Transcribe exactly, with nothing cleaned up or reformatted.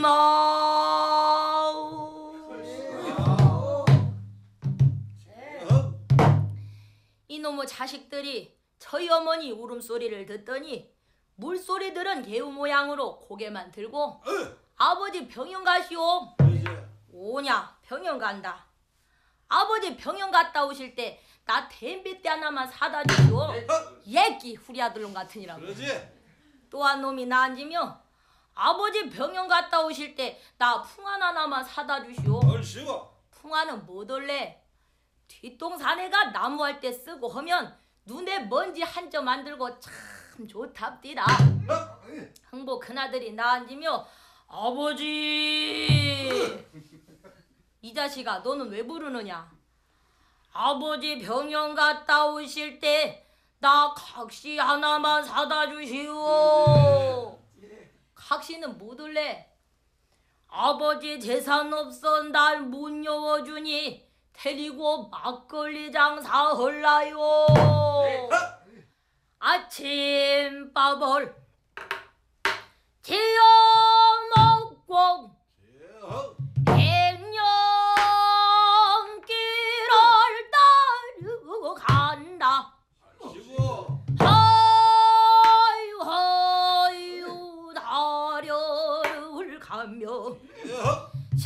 이놈의 자식들이 저희 어머니 울음소리를 듣더니 물소리 들은 개우 모양으로 고개만 들고 아버지 병영 가시오. 오냐 병영 간다. 아버지 병영 갔다 오실 때 나 댐비대 하나만 사다 주시오. 예끼 후리아들놈 같으니라고. 또 한 놈이 나앉으며 아버지 병영 갔다 오실 때 나 풍안 하나만 사다 주시오. 풍안은 못 올래. 뒷동산에가 나무할 때 쓰고 하면 눈에 먼지 한 점 안 들고 참 좋답디다. 흥보 큰아들이 나앉으며 아버지 이 자식아 너는 왜 부르느냐. 아버지 병영 갔다 오실 때 나 각시 하나만 사다 주시오. 각시는 못 올래. 아버지 재산 없어 날 못 여워주니 데리고 막걸리 장사 헐라요. 아침밥을 지어